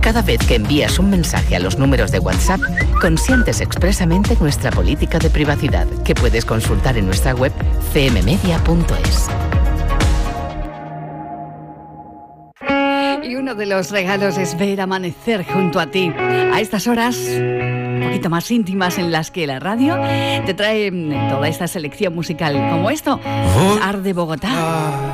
Cada vez que envías un mensaje a los números de WhatsApp, consientes expresamente nuestra política de privacidad, que puedes consultar en nuestra web cmmedia.es. Y uno de los regalos es ver amanecer junto a ti. A estas horas, un poquito más íntimas, en las que la radio te trae toda esta selección musical, como esto, Arde Bogotá.